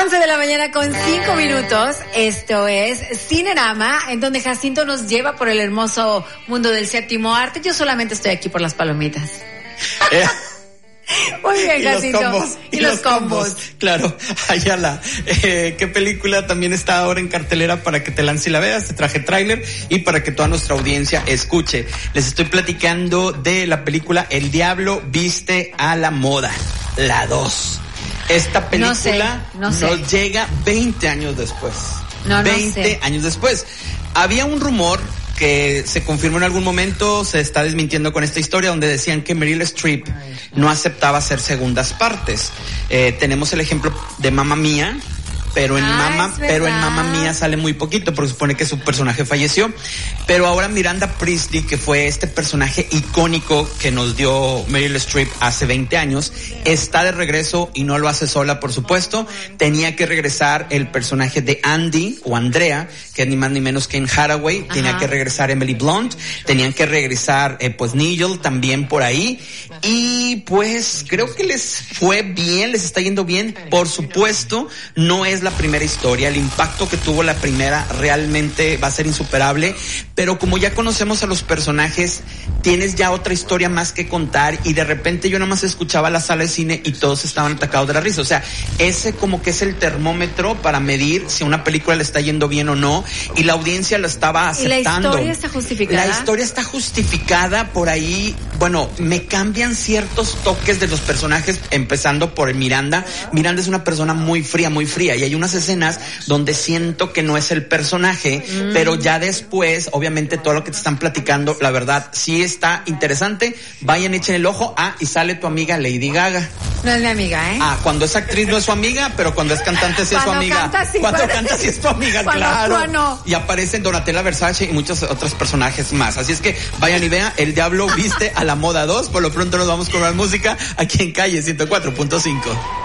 11 de la mañana con 5 minutos. Esto es Cinerama, en donde Jacinto nos lleva por el hermoso mundo del séptimo arte. Yo solamente estoy aquí por las palomitas. Muy bien, Jacinto. Y los combos. Claro, Ayala. ¿Qué película también está ahora en cartelera para que te lance y la veas? Te traje tráiler y para que toda nuestra audiencia escuche. Les estoy platicando de la película El Diablo Viste a la Moda, la 2. Esta película nos llega 20 años después. 20 años después. Había un rumor que se confirmó en algún momento, se está desmintiendo con esta historia, donde decían que Meryl Streep no aceptaba hacer segundas partes. Tenemos el ejemplo de Mamma Mía, pero en Mamma Mía sale muy poquito porque supone que su personaje falleció. Pero ahora Miranda Priestly, que fue este personaje icónico que nos dio Meryl Streep hace 20 años, está de regreso y no lo hace sola, por supuesto. Tenía que regresar el personaje de Andy o Andrea, que es ni más ni menos que en Hathaway. Tenía que regresar Emily Blunt, tenían que regresar pues Nigel también por ahí. Y pues creo que les fue bien, les está yendo bien. Por supuesto, no es la primera historia, el impacto que tuvo la primera realmente va a ser insuperable, pero como ya conocemos a los personajes, tienes ya otra historia más que contar, y de repente yo nomás escuchaba la sala de cine y todos estaban atacados de la risa. O sea, ese como que es el termómetro para medir si una película le está yendo bien o no, y la audiencia lo estaba aceptando. ¿Y la historia está justificada? La historia está justificada. Por ahí, bueno, me cambian ciertos toques de los personajes, empezando por Miranda. Miranda es una persona muy fría, y hay unas escenas donde siento que no es el personaje, pero ya después, obviamente, todo lo que te están platicando, la verdad, sí está interesante. Vayan, echen el ojo. Y sale tu amiga Lady Gaga. No es mi amiga, ¿eh? Cuando es actriz no es su amiga, pero cuando es cantante sí es su amiga. Cuando canta sí es tu amiga, claro. Actúa, no. Y aparecen Donatella Versace y muchos otros personajes más. Así es que vayan y vean El Diablo Viste a la Moda 2. Por lo pronto nos vamos con la música aquí en Calle 104.5.